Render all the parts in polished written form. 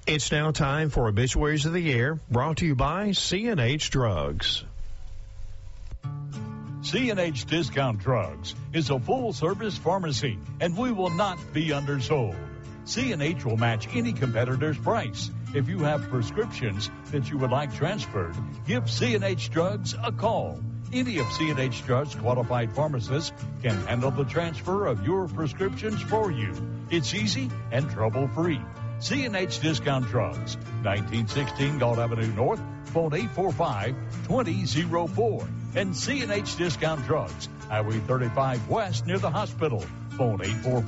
It's now time for Obituaries of the Year, brought to you by C&H Drugs. C&H Discount Drugs is a full-service pharmacy, and we will not be undersold. C&H will match any competitor's price. If you have prescriptions that you would like transferred, give C&H Drugs a call. Any of C&H Drugs' qualified pharmacists can handle the transfer of your prescriptions for you. It's easy and trouble-free. C&H Discount Drugs, 1916 Galt Avenue North, phone 845-2004. And C&H Discount Drugs, Highway 35 West near the hospital, phone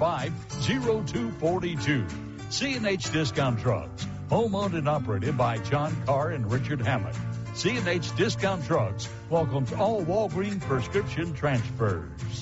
845-0242. C&H Discount Drugs, home-owned and operated by John Carr and Richard Hammond. C&H Discount Drugs welcomes all Walgreens prescription transfers.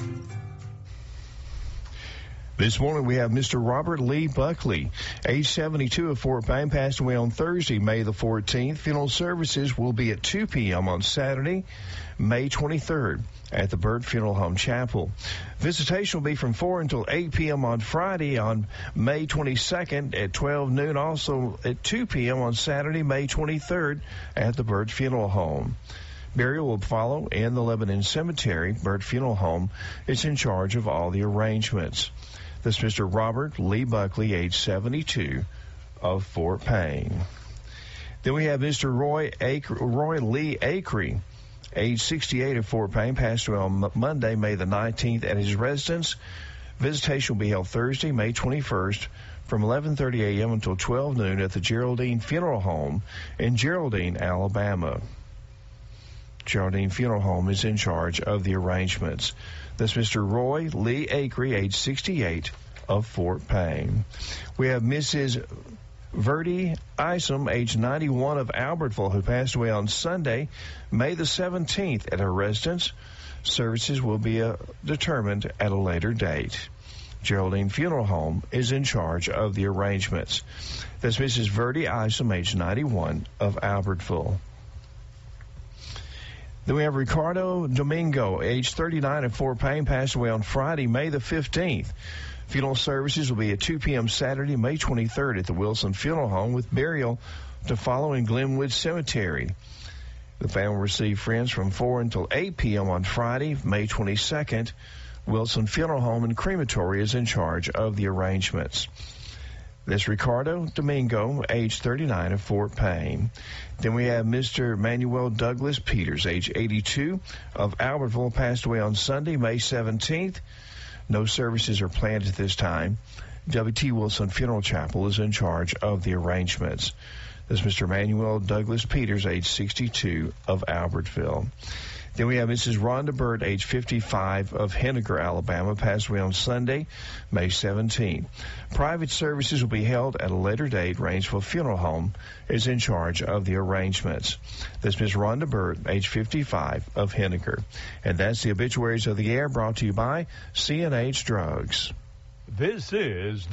This morning we have Mr. Robert Lee Buckley, age 72 of Fort Payne, passed away on Thursday, May the 14th. Funeral services will be at 2 p.m. on Saturday, May 23rd at the Burt Funeral Home Chapel. Visitation will be from 4 until 8 p.m. on Friday on May 22nd at 12 noon. Also at 2 p.m. on Saturday, May 23rd at the Burt Funeral Home. Burial will follow in the Lebanon Cemetery. Burt Funeral Home is in charge of all the arrangements. This is Mr. Robert Lee Buckley, age 72 of Fort Payne. Then we have Mr. Roy Lee Acree, age 68 of Fort Payne, passed away on Monday, May the 19th at his residence. Visitation will be held Thursday, May 21st from 11:30 a.m. until 12 noon at the Geraldine Funeral Home in Geraldine, Alabama. Geraldine Funeral Home is in charge of the arrangements. That's Mr. Roy Lee Acree, age 68 of Fort Payne. We have Mrs. Verdi Isom, age 91 of Albertville, who passed away on Sunday, May the 17th at her residence. Services will be determined at a later date. Geraldine Funeral Home is in charge of the arrangements. That's Mrs. Verdi Isom, age 91 of Albertville. Then we have Ricardo Domingo, age 39 of Fort Payne, passed away on Friday, May the 15th. Funeral services will be at 2 p.m. Saturday, May 23rd at the Wilson Funeral Home, with burial to follow in Glenwood Cemetery. The family will receive friends from 4 until 8 p.m. on Friday, May 22nd. Wilson Funeral Home and Crematory is in charge of the arrangements. That's Ricardo Domingo, age 39 of Fort Payne. Then we have Mr. Manuel Douglas Peters, age 82 of Albertville, passed away on Sunday, May 17th. No services are planned at this time. W.T. Wilson Funeral Chapel is in charge of the arrangements. This is Mr. Manuel Douglas Peters, age 62 of Albertville. Then we have Mrs. Rhonda Burt, age 55 of Henniker, Alabama, passed away on Sunday, May 17. Private services will be held at a later date. Rainsville Funeral Home is in charge of the arrangements. This is Ms. Rhonda Burt, age 55 of Henniker. And that's the Obituaries of the Air, brought to you by C&H Drugs. This is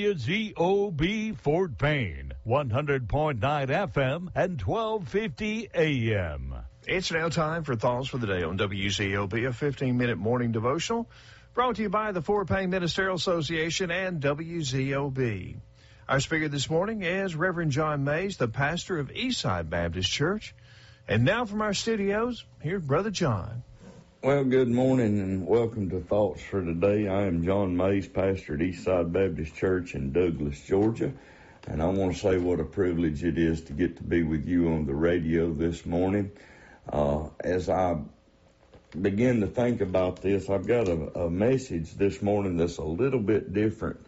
WZOB Fort Payne, 100.9 FM and 1250 AM. It's now time for Thoughts for the Day on WZOB, a 15-minute morning devotional brought to you by the Fort Payne Ministerial Association and WZOB. Our speaker this morning is Reverend John Mays, the pastor of Eastside Baptist Church. And now from our studios, here's Brother John. Well, good morning and welcome to Thoughts for Today. I am John Mays, pastor at Eastside Baptist Church in Douglas, Georgia. And I want to say what a privilege it is to get to be with you on the radio this morning. As I begin to think about this, I've got a message this morning that's a little bit different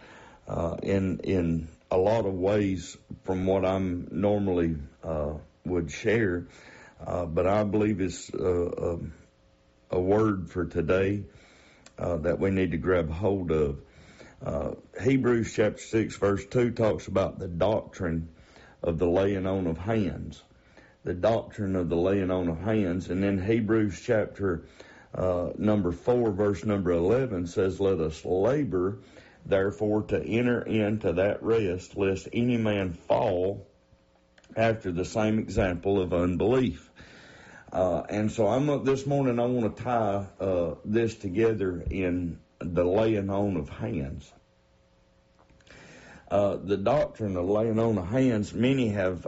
in a lot of ways from what I'm normally would share, but I believe it's a word for today that we need to grab hold of. Hebrews chapter 6 verse 2 talks about the doctrine of the laying on of hands. The doctrine of the laying on of hands. And then Hebrews chapter number 4 verse number 11 says, let us labor therefore to enter into that rest, lest any man fall after the same example of unbelief. And so this morning I want to tie this together in the laying on of hands. The doctrine of laying on of hands, many have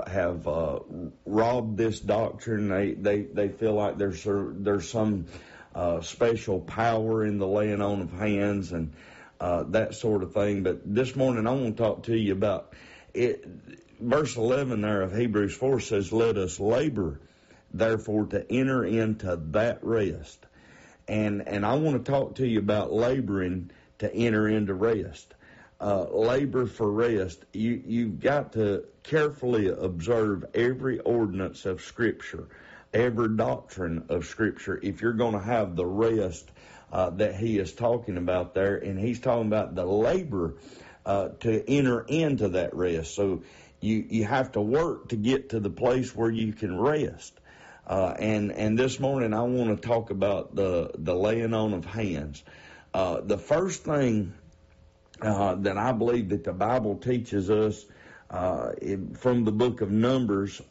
robbed this doctrine. They feel like there's some special power in the laying on of hands and that sort of thing. But this morning I want to talk to you about it. Verse 11 there of Hebrews 4 says, "Let us labor, therefore, to enter into that rest." And I want to talk to you about laboring to enter into rest. Labor for rest. You've got to carefully observe every ordinance of Scripture, every doctrine of Scripture, if you're going to have the rest that he is talking about there. And he's talking about the labor to enter into that rest. So you have to work to get to the place where you can rest. And this morning I want to talk about the laying on of hands. The first thing that I believe that the Bible teaches us from the book of Numbers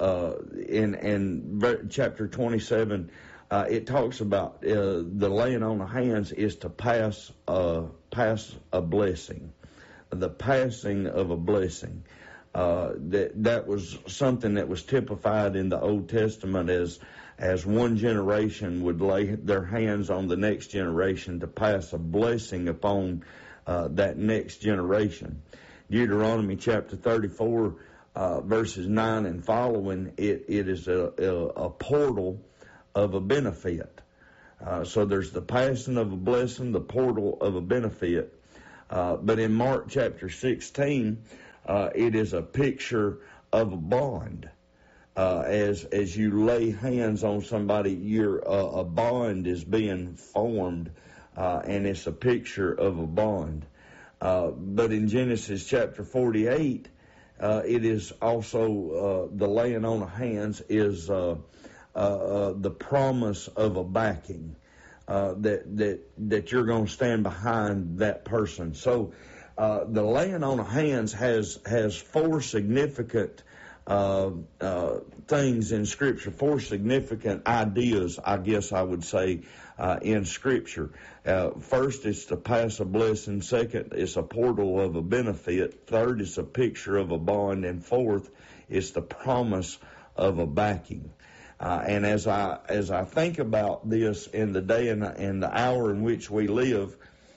in chapter 27, it talks about the laying on of hands is to pass a blessing, the passing of a blessing. That was something that was typified in the Old Testament as one generation would lay their hands on the next generation to pass a blessing upon that next generation. Deuteronomy chapter 34, verses 9 and following, it is a portal of a benefit. So there's the passing of a blessing, the portal of a benefit. But in Mark chapter 16, it is a picture of a bond. As you lay hands on somebody, a bond is being formed, and it's a picture of a bond. But in Genesis chapter 48, it is also the laying on of hands is the promise of a backing, that you're going to stand behind that person. So the laying on of hands has four significant things in Scripture, four significant ideas, I guess I would say, in Scripture. First, it's to pass a blessing. Second, it's a portal of a benefit. Third, it's a picture of a bond. And fourth, it's the promise of a backing. And as I think about this in the day and the hour in which we live,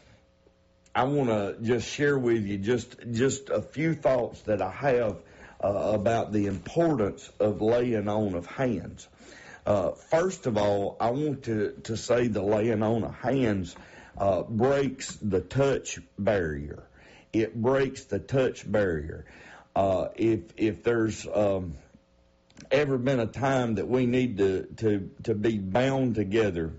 I want to just share with you just a few thoughts that I have about the importance of laying on of hands. First of all, I want to say the laying on of hands breaks the touch barrier. It breaks the touch barrier. If there's ever been a time that we need to be bound together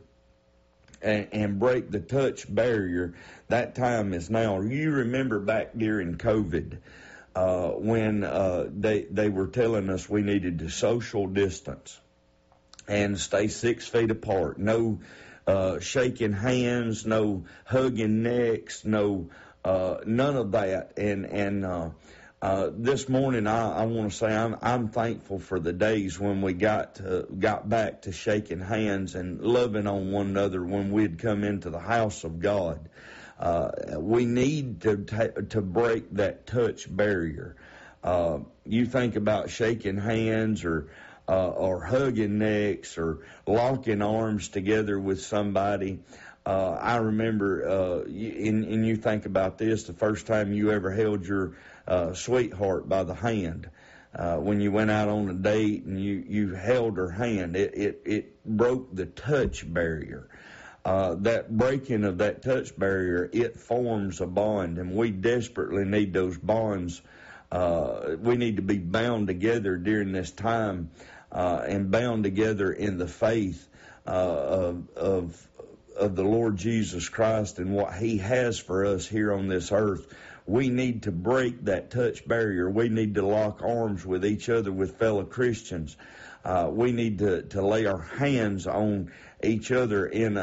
and break the touch barrier, that time is now. You remember back during COVID, when they were telling us we needed to social distance and stay 6 feet apart. No shaking hands, no hugging necks, no none of that. And this morning I want to say I'm thankful for the days when we got back to shaking hands and loving on one another when we'd come into the house of God. We need to break that touch barrier. You think about shaking hands or hugging necks or locking arms together with somebody. I remember, and you think about this, the first time you ever held your sweetheart by the hand, when you went out on a date and you held her hand, it broke the touch barrier. That breaking of that touch barrier, it forms a bond, and we desperately need those bonds. We need to be bound together during this time, and bound together in the faith of the Lord Jesus Christ and what He has for us here on this earth. We need to break that touch barrier. We need to lock arms with each other, with fellow Christians. We need to lay our hands on each other in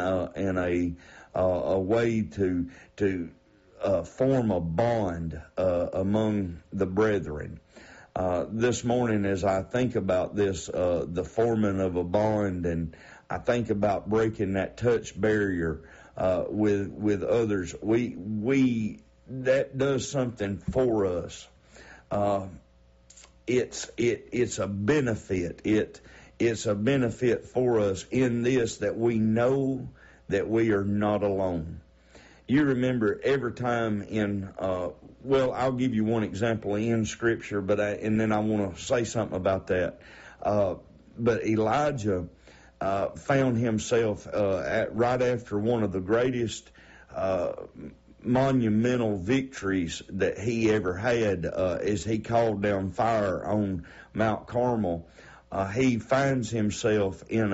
a way to form a bond among the brethren. This morning, as I think about this, the forming of a bond, and I think about breaking that touch barrier with others, that does something for us. it's a benefit. It's a benefit for us in this, that we know that we are not alone. You remember every time in, I'll give you one example in Scripture, and then I want to say something about that. But Elijah found himself right after one of the greatest monumental victories that he ever had, as he called down fire on Mount Carmel. He finds himself in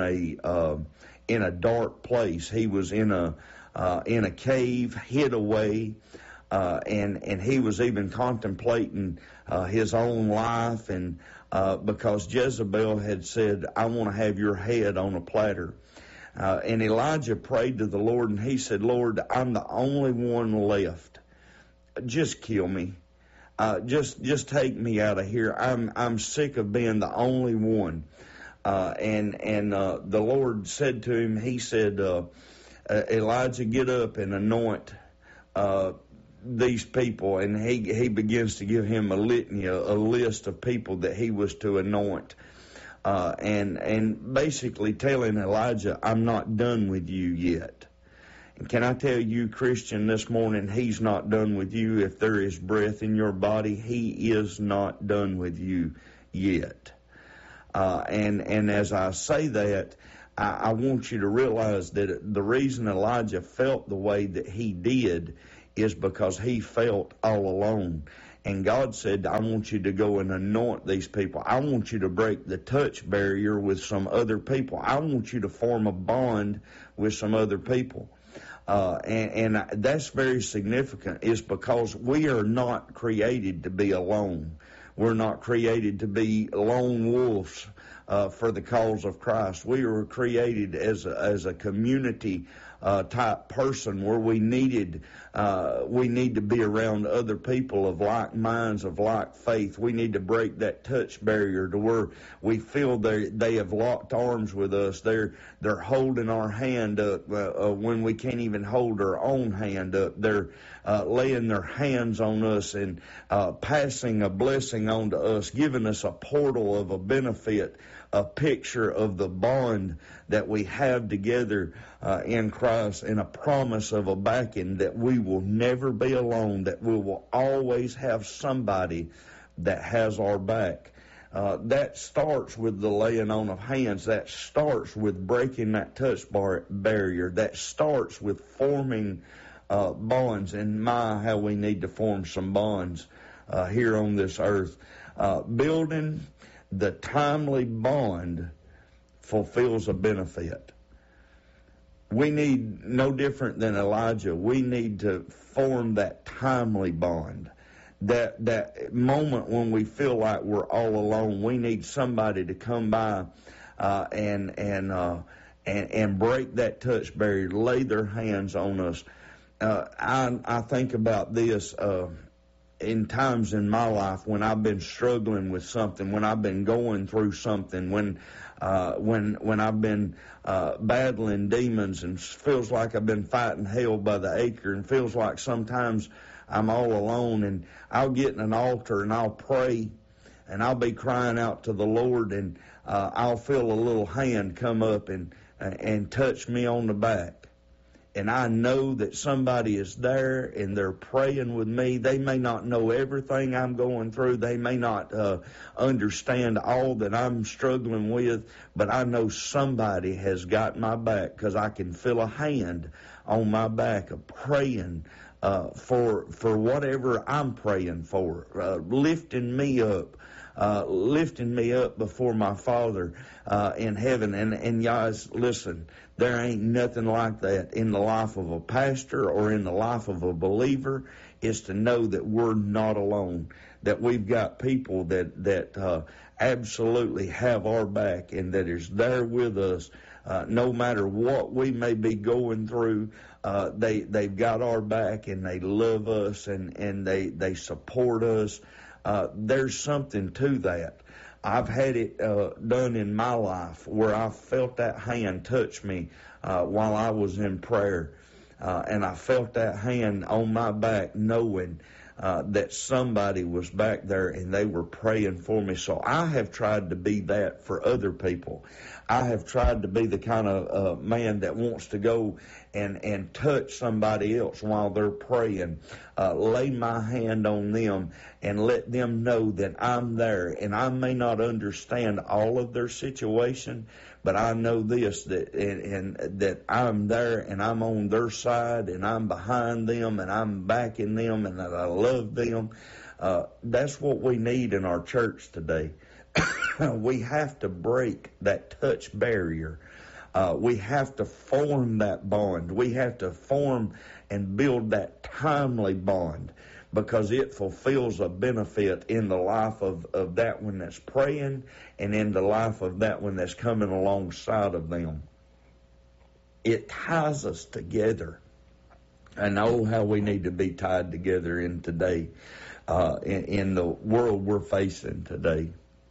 a dark place. He was in a cave, hid away, and he was even contemplating his own life, and because Jezebel had said, "I want to have your head on a platter." And Elijah prayed to the Lord, and he said, "Lord, I'm the only one left. Just kill me. Just take me out of here. I'm sick of being the only one." And the Lord said to him, he said, "Elijah, get up and anoint these people." And he begins to give him a litany, a list of people that he was to anoint. And basically telling Elijah, "I'm not done with you yet." And can I tell you, Christian, this morning, he's not done with you. If there is breath in your body, he is not done with you yet. And as I say that, I want you to realize that the reason Elijah felt the way that he did is because he felt all alone. And God said, "I want you to go and anoint these people. I want you to break the touch barrier with some other people. I want you to form a bond with some other people." And that's very significant, is because we are not created to be alone. We're not created to be lone wolves for the cause of Christ. We were created as a community type person, where we need to be around other people of like minds, of like faith. We need to break that touch barrier to where we feel they have locked arms with us. They're holding our hand up when we can't even hold our own hand up. They're laying their hands on us and passing a blessing on to us, giving us a portal of a benefit, a picture of the bond that we have together in Christ, and a promise of a backing that we will never be alone, that we will always have somebody that has our back. That starts with the laying on of hands. That starts with breaking that touch barrier. That starts with forming bonds. And how we need to form some bonds here on this earth. Building the timely bond fulfills a benefit. We need, no different than Elijah, we need to form that timely bond. That moment when we feel like we're all alone, we need somebody to come by and break that touch barrier, lay their hands on us. I think about this in times in my life when I've been struggling with something, when I've been going through something, when I've been battling demons and feels like I've been fighting hell by the acre, and feels like sometimes I'm all alone, and I'll get in an altar and I'll pray and I'll be crying out to the Lord, and I'll feel a little hand come up and touch me on the back. And I know that somebody is there and they're praying with me. They may not know everything I'm going through. They may not understand all that I'm struggling with, but I know somebody has got my back, because I can feel a hand on my back of praying for whatever I'm praying for, lifting me up before my Father in heaven. And guys, listen, there ain't nothing like that in the life of a pastor or in the life of a believer, is to know that we're not alone, that we've got people that absolutely have our back, and that is there with us no matter what we may be going through. They've got our back, and they love us, and they support us. There's something to that. I've had it done in my life where I felt that hand touch me while I was in prayer. And I felt that hand on my back, knowing that somebody was back there and they were praying for me. So I have tried to be that for other people. I have tried to be the kind of man that wants to go and touch somebody else while they're praying, lay my hand on them and let them know that I'm there. And I may not understand all of their situation, but I know this, that I'm there and I'm on their side and I'm behind them and I'm backing them and that I love them. That's what we need in our church today. We have to break that touch barrier. We have to form that bond. We have to form and build that timely bond, because it fulfills a benefit in the life of that one that's praying and in the life of that one that's coming alongside of them. It ties us together. And oh, how we need to be tied together in today, in the world we're facing today.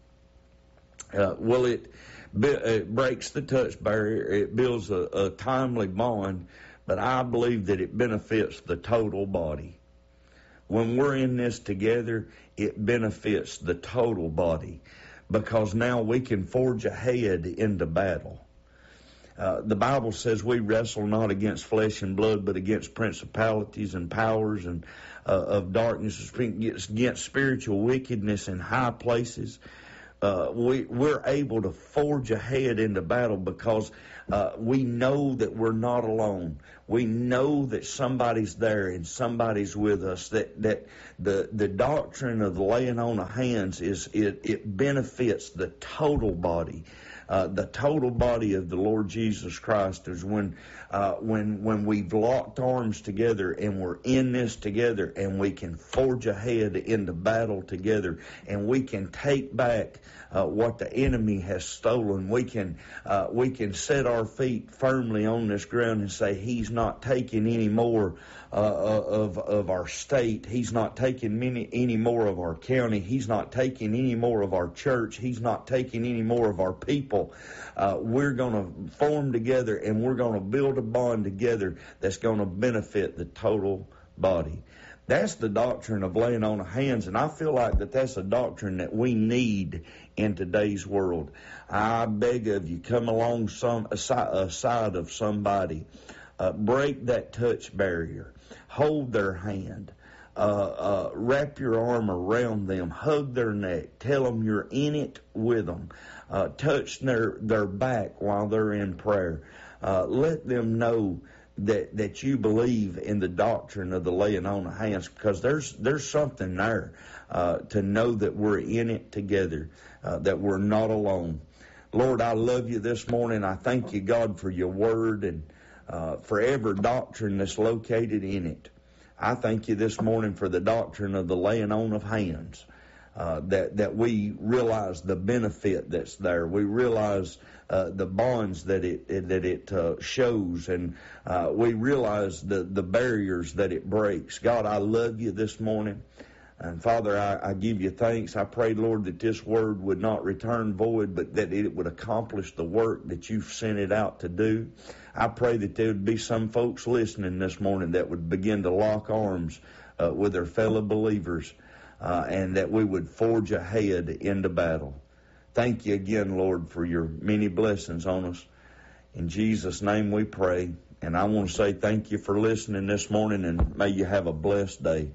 It breaks the touch barrier. It builds a timely bond, but I believe that it benefits the total body. When we're in this together, it benefits the total body, because now we can forge ahead into battle. The Bible says we wrestle not against flesh and blood, but against principalities and powers and of darkness, against spiritual wickedness in high places. We're able to forge ahead into battle because we know that we're not alone. We know that somebody's there and somebody's with us. That the doctrine of the laying on of hands it benefits the total body. The total body of the Lord Jesus Christ is when we've locked arms together and we're in this together, and we can forge ahead into battle together, and we can take back what the enemy has stolen. We can set our feet firmly on this ground and say, he's not taking any more of our state. He's not taking any more of our county. He's not taking any more of our church. He's not taking any more of our people. We're going to form together, and we're going to build a bond together that's going to benefit the total body. That's the doctrine of laying on of hands, and I feel like that's a doctrine that we need in today's world. I beg of you, come along side of somebody. Break that touch barrier. Hold their hand. Wrap your arm around them. Hug their neck. Tell them you're in it with them. Touch their back while they're in prayer. Let them know that you believe in the doctrine of the laying on of hands, because there's something there to know that we're in it together, that we're not alone. Lord, I love you this morning. I thank you, God, for your word and for every doctrine that's located in it. I thank you this morning for the doctrine of the laying on of hands, that we realize the benefit that's there. We realize the bonds that it shows, and we realize the barriers that it breaks. God, I love you this morning. And Father, I give you thanks. I pray, Lord, that this word would not return void, but that it would accomplish the work that you've sent it out to do. I pray that there would be some folks listening this morning that would begin to lock arms with their fellow believers, and that we would forge ahead into battle. Thank you again, Lord, for your many blessings on us. In Jesus' name we pray. And I want to say thank you for listening this morning, and may you have a blessed day.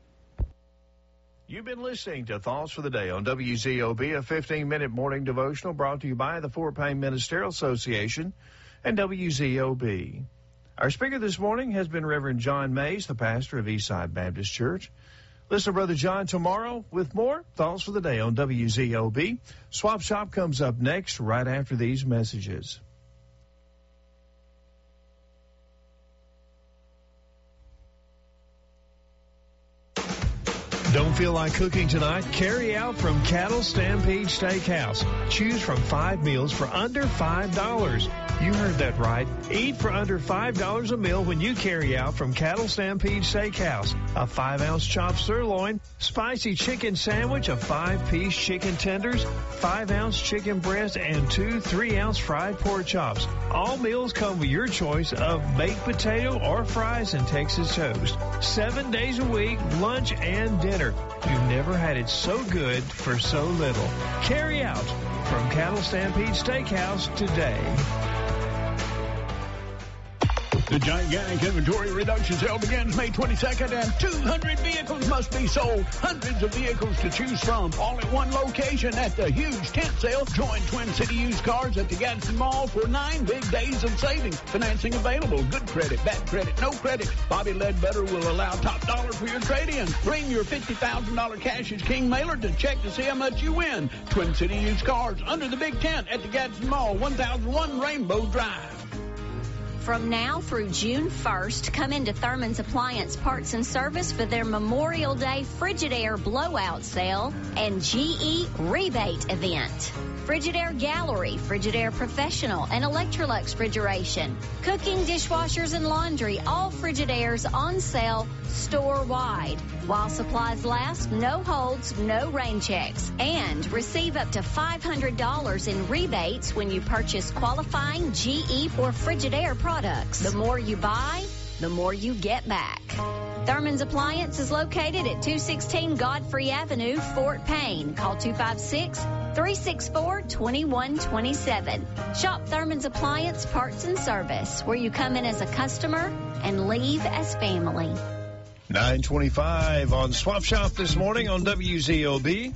You've been listening to Thoughts for the Day on WZOB, a 15-minute morning devotional brought to you by the Fort Payne Ministerial Association and WZOB. Our speaker this morning has been Reverend John Mays, the pastor of Eastside Baptist Church. Listen to Brother John tomorrow with more Thoughts for the Day on WZOB. Swap Shop comes up next right after these messages. Don't Feel like cooking tonight? Carry out from Cattle Stampede Steakhouse. Choose from 5 meals for under $5. You heard that right. Eat for under $5 a meal when you carry out from Cattle Stampede Steakhouse. A 5-ounce chopped sirloin, spicy chicken sandwich, a 5-piece chicken tenders, 5-ounce chicken breast, and 2 3-ounce fried pork chops. All meals come with your choice of baked potato or fries and Texas toast. 7 days a week, lunch and dinner. You've never had it so good for so little. Carry out from Cattle Stampede Steakhouse today. The gigantic inventory reduction sale begins May 22nd, and 200 vehicles must be sold. Hundreds of vehicles to choose from, all at one location at the huge tent sale. Join Twin City Used Cars at the Gadsden Mall for 9 big days of savings. Financing available. Good credit, bad credit, no credit. Bobby Ledbetter will allow top dollar for your trade-in. Bring your $50,000 Cash is King mailer to check to see how much you win. Twin City Used Cars under the big tent at the Gadsden Mall, 1001 Rainbow Drive. From now through June 1st, come into Thurman's Appliance Parts and Service for their Memorial Day Frigidaire Blowout Sale and GE Rebate Event. Frigidaire Gallery, Frigidaire Professional, and Electrolux Refrigeration. Cooking, dishwashers, and laundry, all Frigidaires on sale store-wide. While supplies last, no holds, no rain checks. And receive up to $500 in rebates when you purchase qualifying GE or Frigidaire products. The more you buy, the more you get back. Thurman's Appliance is located at 216 Godfrey Avenue, Fort Payne. Call 256-364-2127. Shop Thurman's Appliance Parts and Service, where you come in as a customer and leave as family. 9:25 on Swap Shop this morning on WZOB.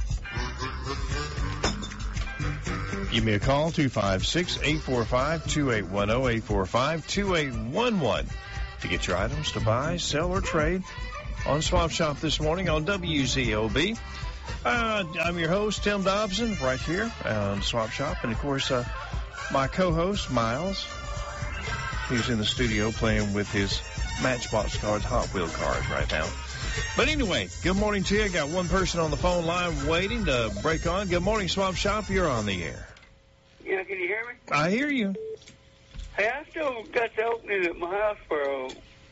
Give me a call, 256-845-2810, 845-2811. To get your items to buy, sell, or trade on Swap Shop this morning on WZOB. I'm your host, Tim Dobson, right here on Swap Shop. And, of course, my co-host, Miles, he's in the studio playing with his Matchbox cards, Hot Wheel cards right now. But anyway, good morning to you. I got one person on the phone line waiting to break on. Good morning, Swap Shop. You're on the air. Yeah, can you hear me? I hear you. Hey, I still got the opening at my house for a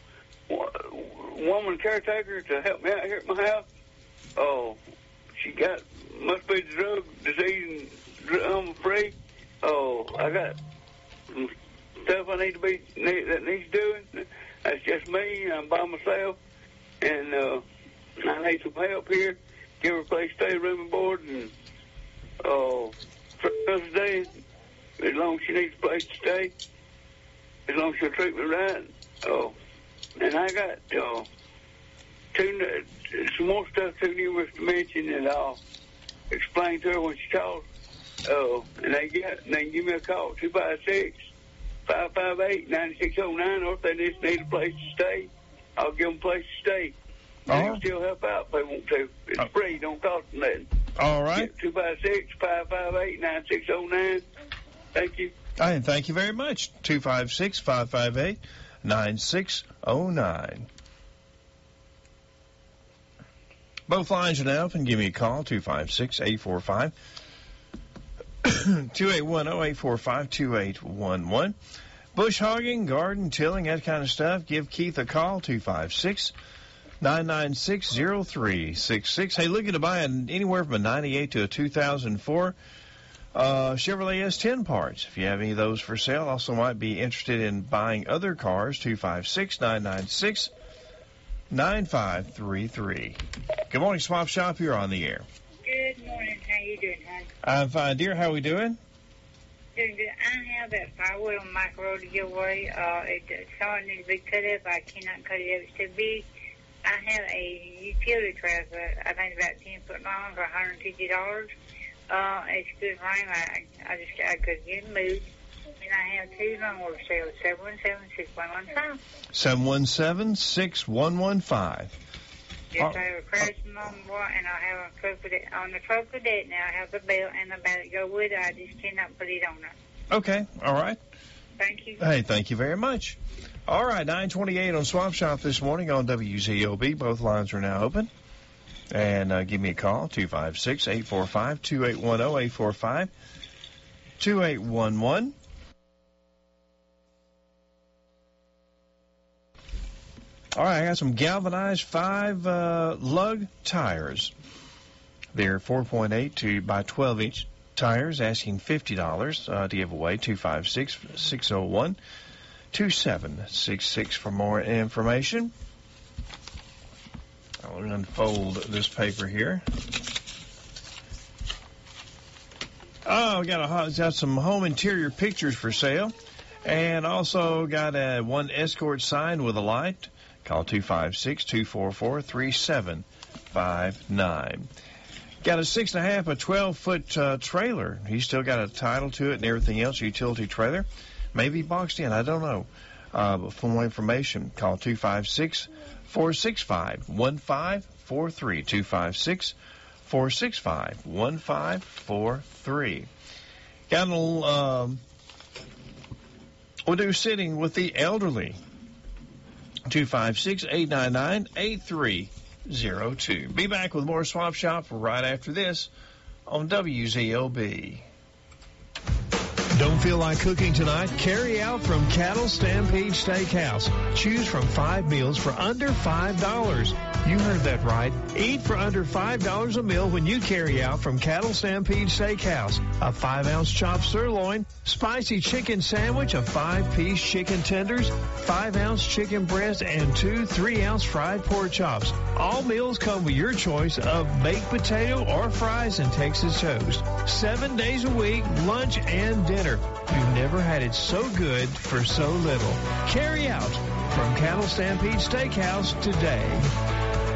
woman caretaker to help me out here at my house. Oh, she must be the drug disease and I'm free. Oh, I got some stuff I that needs doing. That's just me. I'm by myself. And I need some help here. Give her a place to stay, room and board, and for the day, as long as she needs a place to stay. As long as she'll treat me right. Oh, and I got some more stuff too numerous to mention, and I'll explain to her when she calls. Oh, and they can give me a call, 256-558-9609, or if they just need a place to stay, I'll give them a place to stay. They can still help out if they want to. It's free, don't cost them nothing. All right. 256-558-9609. Thank you. And thank you very much. 256-558-9609. Both lines are now open. Give me a call, 256-845-2810, 845-2811. Bush hogging, garden, tilling, that kind of stuff. Give Keith a call, 256-996-0366. Hey, looking to buy anywhere from a 98 to a 2004 Chevrolet S10 parts. If you have any of those for sale, also might be interested in buying other cars, 256-996-9533. Good morning, Swap Shop. You're on the air. Good morning. How you doing, hon? I'm fine, dear. How are we doing? Doing good. I have that firewood on Mike Road to give away. It's hard to be cut up. I cannot cut it up. It's too big. I have a utility trailer, I think about 10 foot long for $150. It's good frame. I could get it moved. And I have 2 long order sales, 717-6115. 717-6115. Yes, I have a Craftsman lawnmower, and I have on the truck with that now. I have the belt and the battery go with it. I just cannot put it on there. Okay, all right. Thank you. Hey, thank you very much. All right, 928 on Swap Shop this morning on WZOB. Both lines are now open. And give me a call, 256-845-2810, 845-2811. All right, I got some galvanized 5 lug tires. They're 4.8 by 12-inch tires, asking $50 to give away, 256-601-2766 for more information. I'll unfold this paper here. Oh, got some home interior pictures for sale, and also got one Escort sign with a light. Call 256-244-3759. Got a 6.5, a 12-foot trailer. He's still got a title to it and everything else, utility trailer. Maybe boxed in, I don't know. But for more information, call 256-465-1543, 256-465-1543. Got a little, we'll do sitting with the elderly. 256-899-8302. Be back with more Swap Shop right after this on WZOB. Don't feel like cooking tonight? Carry out from Cattle Stampede Steakhouse. Choose from 5 meals for under $5. You heard that right. Eat for under $5 a meal when you carry out from Cattle Stampede Steakhouse. A 5-ounce chopped sirloin, spicy chicken sandwich, a 5-piece chicken tenders, 5-ounce chicken breast, and 2 3-ounce fried pork chops. All meals come with your choice of baked potato or fries and Texas toast. 7 days a week, lunch and dinner. You've never had it so good for so little. Carry out from Cattle Stampede Steakhouse today.